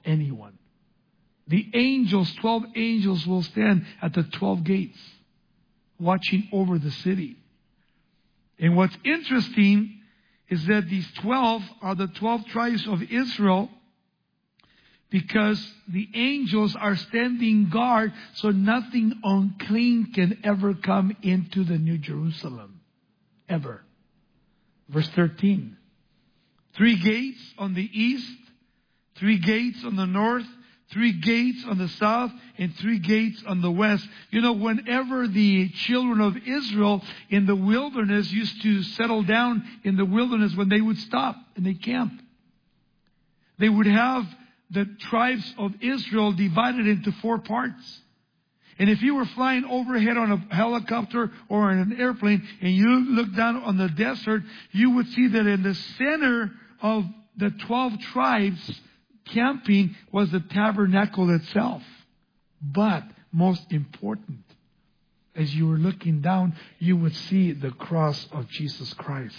anyone. The angels, 12 angels, will stand at the 12 gates, watching over the city. And what's interesting is that these 12 are the 12 tribes of Israel, because the angels are standing guard so nothing unclean can ever come into the New Jerusalem. Ever. Verse 13. 3 gates on the east, 3 gates on the north, 3 gates on the south, and 3 gates on the west. You know, whenever the children of Israel in the wilderness used to settle down in the wilderness, when they would stop and they camp, they would have the tribes of Israel divided into 4 parts. And if you were flying overhead on a helicopter or in an airplane and you look down on the desert, you would see that in the center of the 12 tribes camping was the tabernacle itself. But most important, as you were looking down, you would see the cross of Jesus Christ.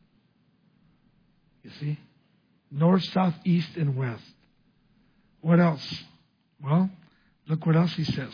You see? North, south, east, and west. What else? Well, look what else he says.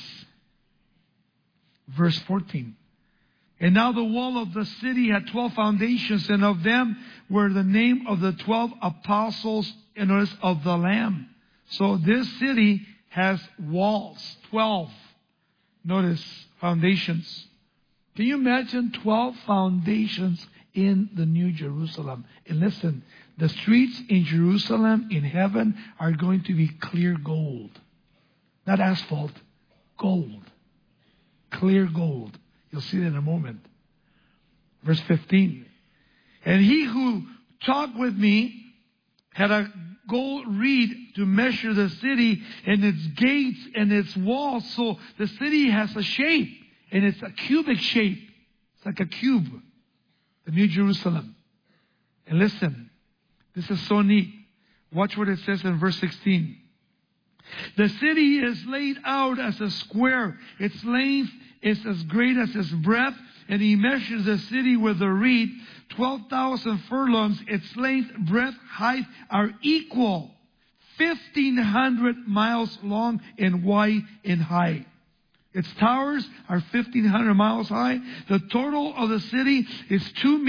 Verse 14. And now the wall of the city had 12 foundations, and of them were the name of the 12 apostles and of the Lamb. So this city has walls, 12. Notice, foundations. Can you imagine 12 foundations in the New Jerusalem? And listen, the streets in Jerusalem, in heaven, are going to be clear gold. Not asphalt, gold. Clear gold. You'll see that in a moment. Verse 15. And he who talked with me had a gold reed to measure the city and its gates and its walls. So the city has a shape, and it's a cubic shape. It's like a cube. The New Jerusalem. And listen, this is so neat. Watch what it says in verse 16. The city is laid out as a square. Its length is as great as its breadth. And he measures the city with a reed, 12,000 furlongs. Its length, breadth, height are equal. 1,500 miles long and wide and high. Its towers are 1,500 miles high. The total of the city is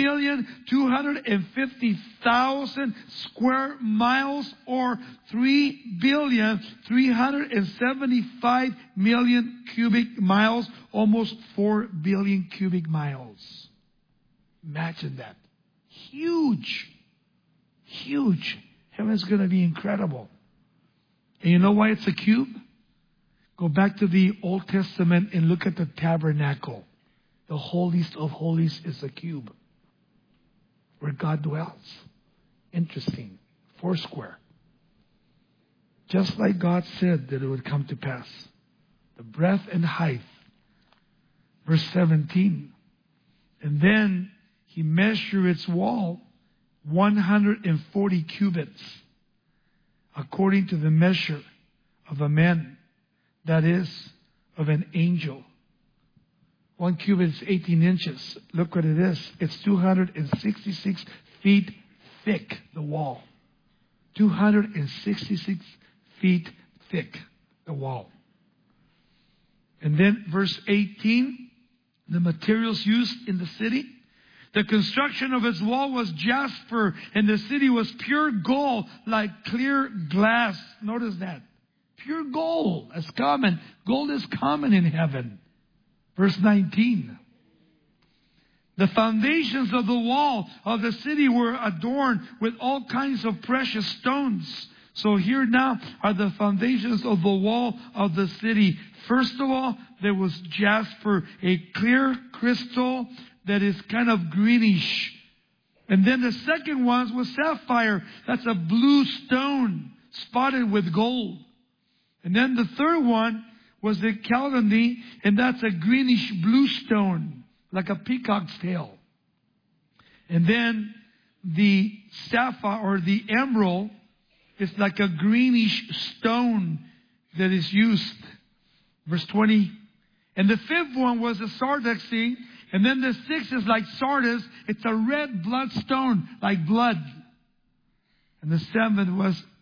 2,250,000 square miles, or 3,375,000,000 cubic miles, almost 4 billion cubic miles. Imagine that. Huge. Huge. Heaven's going to be incredible. And you know why it's a cube? Go back to the Old Testament and look at the tabernacle. The holiest of holies is a cube where God dwells. Interesting. 4 square. Just like God said that it would come to pass. The breadth and height. Verse 17. And then he measured its wall 140 cubits, according to the measure of a man. That is, of an angel. 1 cubit is 18 inches. Look what it is. It's 266 feet thick, the wall. 266 feet thick, the wall. And then verse 18, the materials used in the city. The construction of its wall was jasper, and the city was pure gold, like clear glass. Notice that. Pure gold is common. Gold is common in heaven. Verse 19. The foundations of the wall of the city were adorned with all kinds of precious stones. So here now are the foundations of the wall of the city. First of all, there was jasper, a clear crystal that is kind of greenish. And then the second one was sapphire. That's a blue stone spotted with gold. And then the third one was the chalcedony, and that's a greenish blue stone, like a peacock's tail. And then the sapphire, or the emerald, is like a greenish stone that is used. Verse 20. And the fifth one was the sardonyx, and then the sixth is like sardis. It's a red bloodstone, like blood. And the seventh was